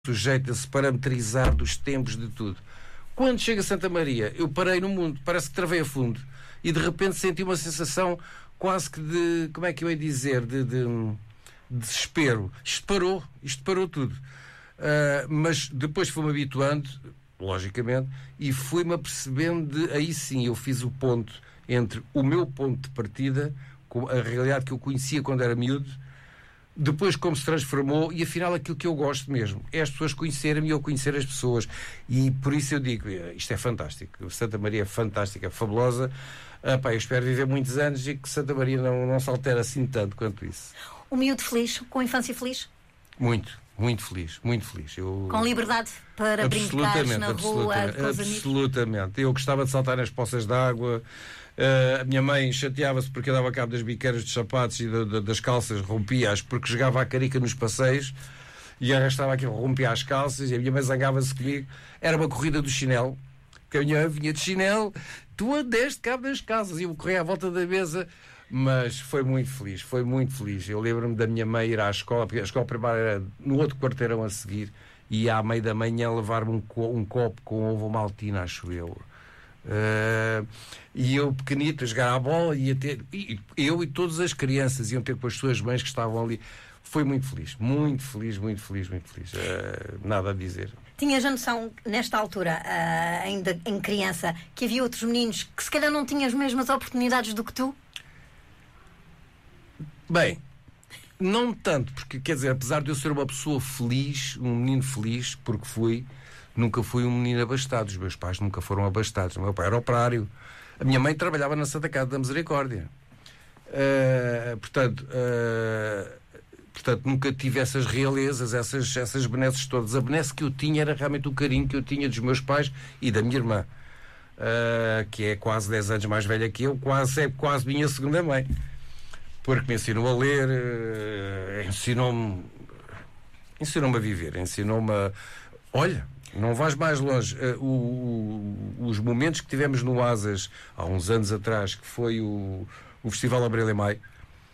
sujeito a se parametrizar dos tempos de tudo. Quando chega a Santa Maria, eu parei no mundo, parece que travei a fundo e de repente senti uma sensação quase que de, como é que eu ia dizer, de desespero. Isto parou tudo. Mas depois fui-me habituando, logicamente, e fui-me apercebendo aí sim eu fiz o ponto entre o meu ponto de partida, com a realidade que eu conhecia quando era miúdo, depois como se transformou e afinal aquilo que eu gosto mesmo é as pessoas conhecerem-me e eu conhecer as pessoas, e por isso eu digo, isto é fantástico, Santa Maria é fantástica, é fabulosa. Eu espero viver muitos anos e que Santa Maria não se altere assim tanto quanto isso. Um miúdo feliz, com a infância feliz? Muito feliz. Com liberdade para brincar na rua com os amigos? Absolutamente. Eu gostava de saltar nas poças de água. A minha mãe chateava-se porque eu dava cabo das biqueiras dos sapatos e das calças, rompia-as porque jogava a carica nos passeios e arrastava aquilo, rompia as calças, e a minha mãe zangava-se comigo. Era uma corrida do chinelo, que a minha mãe vinha de chinelo, tu deste cabo das calças, e eu corria à volta da mesa. Mas foi muito feliz. Eu lembro-me da minha mãe ir à escola, porque a escola primária era no outro quarteirão a seguir, e à meia da manhã levar-me um copo com ovo maltino, acho eu. E eu pequenito a jogar à bola, eu e todas as crianças iam ter com as suas mães que estavam ali. Foi muito feliz. Nada a dizer. Tinhas a noção, nesta altura, ainda em criança, que havia outros meninos que se calhar não tinham as mesmas oportunidades do que tu? Bem, não tanto, porque, quer dizer, apesar de eu ser uma pessoa feliz, um menino feliz, porque nunca fui um menino abastado. Os meus pais nunca foram abastados. O meu pai era operário. A minha mãe trabalhava na Santa Casa da Misericórdia. Portanto, nunca tive essas realezas, essas benesses todas. A benesse que eu tinha era realmente o carinho que eu tinha dos meus pais e da minha irmã, que é quase 10 anos mais velha que eu, é quase minha segunda mãe. Porque me ensinou a ler, ensinou-me a viver, ensinou-me a... Olha, não vais mais longe. Os momentos que tivemos no Asas, há uns anos atrás, que foi o Festival Abril e Maio,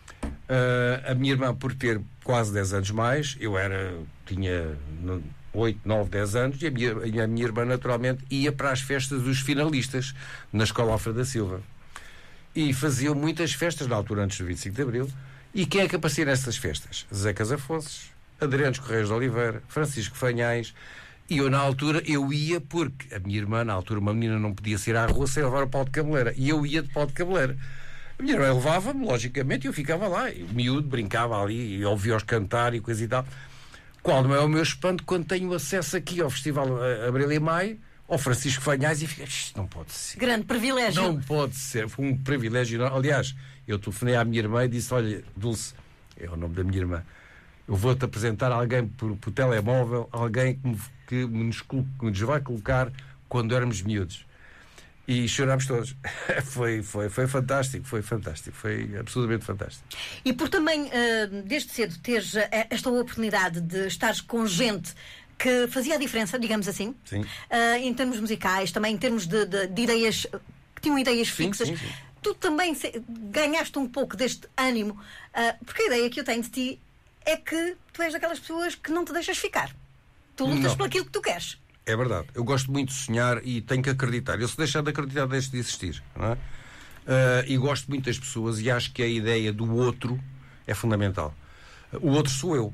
a minha irmã, por ter quase 10 anos mais, tinha 8, 9, 10 anos, e a minha irmã, naturalmente, ia para as festas dos finalistas, na Escola Alfredo da Silva. E faziam muitas festas na altura antes do 25 de Abril. E quem é que aparecia nessas festas? Zé Casafonses, Adriano Correios de Oliveira, Francisco Fanhais. E eu, na altura, ia porque a minha irmã, na altura, uma menina não podia sair à rua sem levar o pau de cabeleira. E eu ia de pau de cabeleira. A minha irmã levava-me, logicamente, e eu ficava lá. E o miúdo brincava ali e ouvia-os cantar e coisa e tal. Qual não é o meu espanto quando tenho acesso aqui ao Festival Abril e Maio, ao Francisco Fanhais, e fica, isto não pode ser. Grande privilégio. Não pode ser. Foi um privilégio. Aliás, eu telefonei à minha irmã e disse, olha, Dulce, é o nome da minha irmã, eu vou-te apresentar alguém por telemóvel, alguém que nos vai colocar quando éramos miúdos. E chorámos todos. Foi fantástico, foi absolutamente fantástico. E por também, desde cedo, teres esta oportunidade de estares com gente que fazia a diferença, digamos assim. Sim. Em termos musicais, também em termos de ideias, que tinham ideias fixas. Sim. Tu também ganhaste um pouco deste ânimo, porque a ideia que eu tenho de ti é que tu és daquelas pessoas que não te deixas ficar. Tu lutas por aquilo que tu queres. É verdade. Eu gosto muito de sonhar e tenho que acreditar. Eu, se deixar de acreditar, deixo de existir. Não é? E gosto muito das pessoas e acho que a ideia do outro é fundamental. O outro sou eu.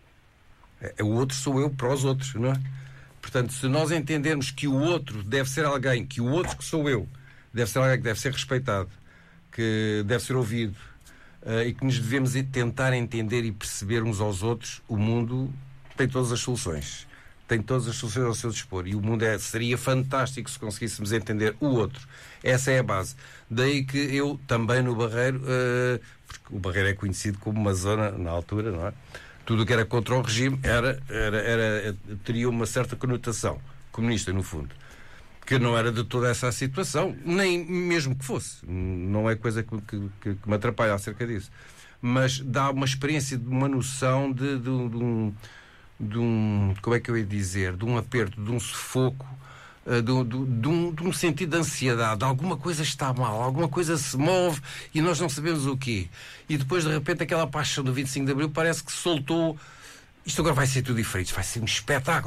O outro sou eu para os outros, não é? Portanto, se nós entendermos que o outro deve ser alguém, que o outro que sou eu, deve ser alguém que deve ser respeitado, que deve ser ouvido, e que nos devemos tentar entender e perceber uns aos outros, o mundo tem todas as soluções. Tem todas as soluções ao seu dispor. E o mundo seria fantástico se conseguíssemos entender o outro. Essa é a base. Daí que eu, também no Barreiro, porque o Barreiro é conhecido como uma zona, na altura, não é? Tudo o que era contra o regime teria uma certa conotação comunista, no fundo. Que não era de toda essa situação, nem mesmo que fosse. Não é coisa que me atrapalha acerca disso. Mas dá uma experiência, de uma noção de um, como é que eu ia dizer, de um aperto, de um sufoco, de um sentido de ansiedade. Alguma coisa está mal, alguma coisa se move e nós não sabemos o quê. E depois, de repente, aquela paixão do 25 de Abril parece que soltou. Isto agora vai ser tudo diferente, vai ser um espetáculo.